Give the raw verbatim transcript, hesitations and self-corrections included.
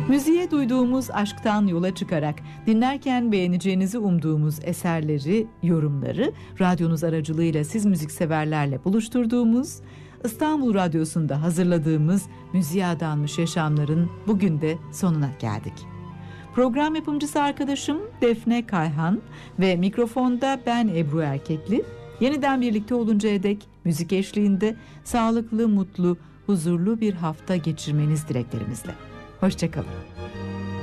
Müziğe duyduğumuz aşktan yola çıkarak dinlerken beğeneceğinizi umduğumuz eserleri, yorumları radyonuz aracılığıyla siz müzikseverlerle buluşturduğumuz, İstanbul Radyosu'nda hazırladığımız Müziğe Adanmış Yaşamların bugün de sonuna geldik. Program yapımcısı arkadaşım Defne Kayhan ve mikrofonda ben Ebru Erkekli. Yeniden birlikte oluncaya dek müzik eşliğinde sağlıklı, mutlu, huzurlu bir hafta geçirmeniz dileklerimizle. Hoşça kalın.